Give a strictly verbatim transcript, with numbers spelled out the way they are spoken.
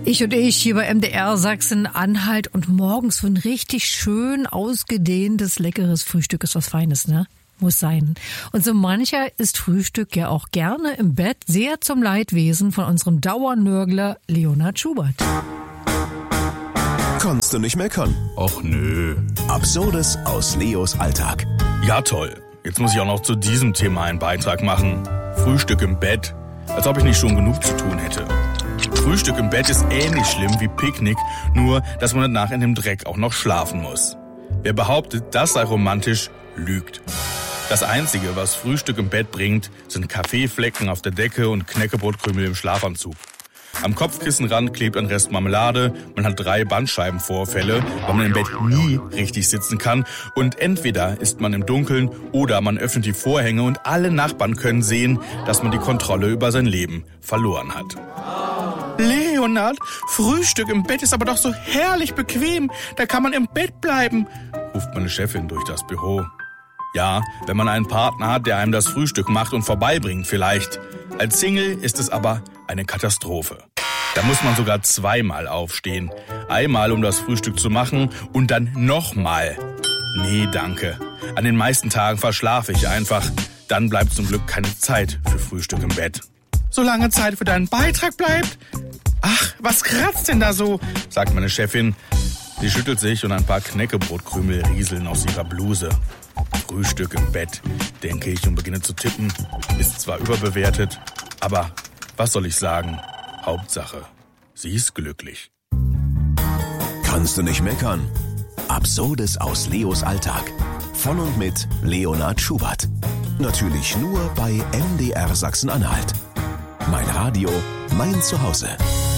Ich und ich hier bei M D R Sachsen-Anhalt und morgens so ein richtig schön ausgedehntes, leckeres Frühstück ist was Feines, ne? Muss sein. Und so mancher isst Frühstück ja auch gerne im Bett, sehr zum Leidwesen von unserem Dauernörgler Leonhard Schubert. Kannst du nicht meckern? Och nö. Absurdes aus Leos Alltag. Ja toll. Jetzt muss ich auch noch zu diesem Thema einen Beitrag machen. Frühstück im Bett. Als ob ich nicht schon genug zu tun hätte. Frühstück im Bett ist ähnlich schlimm wie Picknick, nur dass man danach in dem Dreck auch noch schlafen muss. Wer behauptet, das sei romantisch, lügt. Das Einzige, was Frühstück im Bett bringt, sind Kaffeeflecken auf der Decke und Knäckebrotkrümel im Schlafanzug. Am Kopfkissenrand klebt ein Rest Marmelade, man hat drei Bandscheibenvorfälle, weil man im Bett nie richtig sitzen kann und entweder ist man im Dunkeln oder man öffnet die Vorhänge und alle Nachbarn können sehen, dass man die Kontrolle über sein Leben verloren hat. Leonhard, Frühstück im Bett ist aber doch so herrlich bequem, da kann man im Bett bleiben, ruft meine Chefin durch das Büro. Ja, wenn man einen Partner hat, der einem das Frühstück macht und vorbeibringt vielleicht. Als Single ist es aber eine Katastrophe. Da muss man sogar zweimal aufstehen. Einmal, um das Frühstück zu machen und dann nochmal. Nee, danke. An den meisten Tagen verschlafe ich einfach. Dann bleibt zum Glück keine Zeit für Frühstück im Bett. Solange Zeit für deinen Beitrag bleibt? Ach, was kratzt denn da so? Sagt meine Chefin. Sie schüttelt sich und ein paar Knäckebrotkrümel rieseln aus ihrer Bluse. Frühstück im Bett, denke ich und beginne zu tippen. Ist zwar überbewertet, aber was soll ich sagen? Hauptsache, sie ist glücklich. Kannst du nicht meckern? Absurdes aus Leos Alltag. Von und mit Leonhard Schubert. Natürlich nur bei M D R Sachsen-Anhalt. Mein Radio, mein Zuhause.